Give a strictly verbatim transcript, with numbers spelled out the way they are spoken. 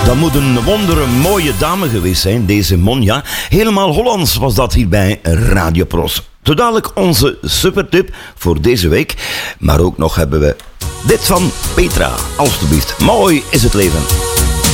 Dat moet een wondere mooie dame geweest zijn, deze Monja. Helemaal Hollands was dat hier bij Radio Pros. Zo dadelijk onze supertip voor deze week. Maar ook nog hebben we dit van Petra. Alsjeblieft, mooi is het leven.